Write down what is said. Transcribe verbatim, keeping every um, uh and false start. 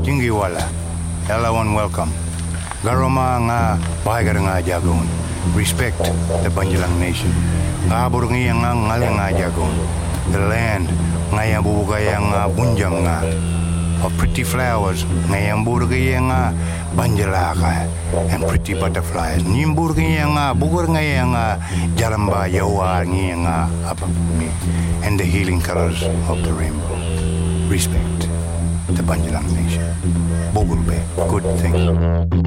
Jingiwala, everyone welcome. Garoma nga bahagar nga jagon. Respect the Banjalang nation. Ngabur nga nga ngal nga jagon. The land nga yang bubugay nga bunjam nga. Of pretty flowers nga yang burgay nga banjalaka and pretty butterflies. Nimbur nga nga bugur nga nga jaramba yawa nga apa and the healing colors of the rainbow. Respect the Banjalang nation. Bogulbe, good thing.